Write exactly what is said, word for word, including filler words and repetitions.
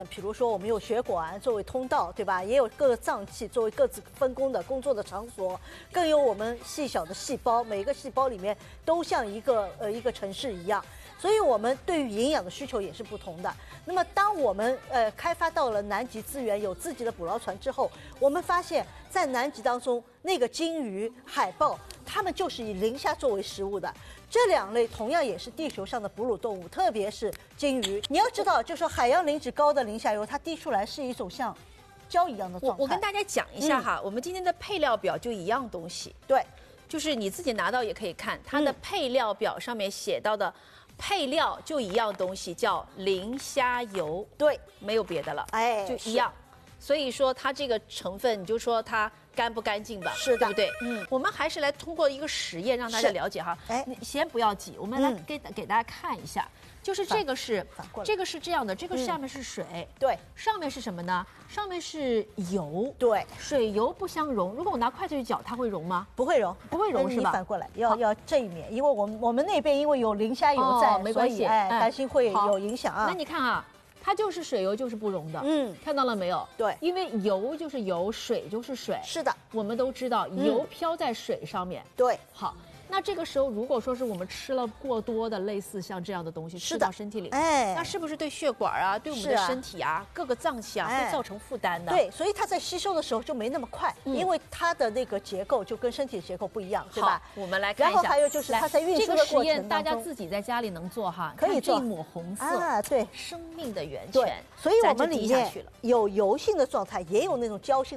比如说，我们有血管作为通道，对吧？也有各个脏器作为各自分工的工作的场所，更有我们细小的细胞，每个细胞里面都像一个呃一个城市一样。所以，我们对于营养的需求也是不同的。那么，当我们呃开发到了南极资源，有自己的捕捞船之后，我们发现，在南极当中，那个鲸鱼、海豹，它们就是以磷虾作为食物的。这两类同样也是地球上的哺乳动物，特别是鲸鱼。你要知道，就说海洋磷脂高的磷虾油，它滴出来是一种像胶一样的状态。 我我跟大家讲一下哈，嗯、我们今天的配料表就一样东西， 对， 就是你自己拿到也可以看，它的配料表上面写到的。配料就一样东西，叫磷虾油， 对， 没有别的了， 哎， 就一样。所以说它这个成分，你就说它干不干净吧， 是的， 对不对？ 嗯， 我们还是来通过一个实验让大家了解哈。哎，你先不要急，我们来给、嗯、给大家看一下，就是这个是这个是这样的，这个下面是水， 嗯、对， 上面是什么呢？上面是油， 对， 水油不相容。如果我拿筷子去搅，它会溶吗？ 不会溶， 不会溶是吧？ 你反过来要要这一面，因为我们我们那边因为有磷虾油在， 哦、没关系， 哎，担心会有影响啊。 那你看啊。它就是水油，就是不溶的。嗯，看到了没有？ 对， 因为油就是油，水就是水。 是的， 我们都知道，油飘在水上面。 嗯、对， 好。那这个时候，如果说是我们吃了过多的类似像这样的东西吃到身体里，哎，那是不是对血管啊、对我们的身体啊、各个脏器啊会造成负担的？ 对，所以它在吸收的时候就没那么快，因为它的那个结构就跟身体的结构不一样，对吧？ 我们来看一下。 然后还有就是它在运输的过程当中， 这个实验大家自己在家里能做哈， 可以做。 这一抹红色啊，对， 生命的源泉。 对，所以我们里面有油性的状态，也有那种胶性。